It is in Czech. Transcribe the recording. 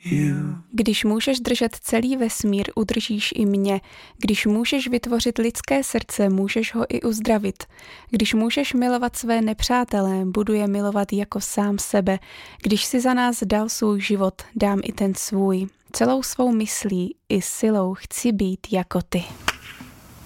Když můžeš držet celý vesmír, udržíš i mě. Když můžeš vytvořit lidské srdce, můžeš ho i uzdravit. Když můžeš milovat své nepřátelé, budu je milovat jako sám sebe. Když si za nás dal svůj život, dám i ten svůj. Celou svou myslí i silou chci být jako ty.